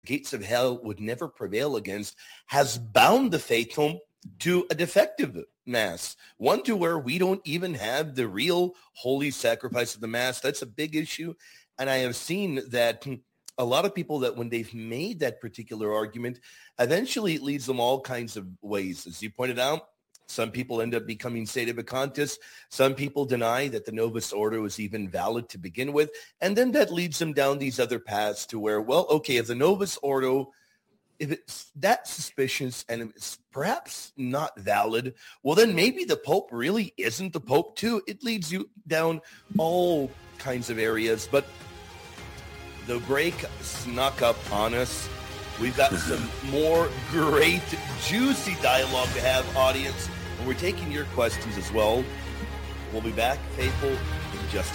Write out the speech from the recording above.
gates of hell would never prevail against has bound the faithful to a defective mass, one to where we don't even have the real holy sacrifice of the mass. That's a big issue. And I have seen that a lot of people, that when they've made that particular argument, eventually it leads them all kinds of ways. As you pointed out, some people end up becoming sedevacantists. Some people deny that the Novus Ordo was even valid to begin with. And then that leads them down these other paths to where, well, okay, if the Novus Ordo, if it's that suspicious and it's perhaps not valid, well, then maybe the Pope really isn't the Pope too. It leads you down all kinds of areas. But the break snuck up on us. We've got some more great, juicy dialogue to have, audience. And we're taking your questions as well. We'll be back, faithful, in just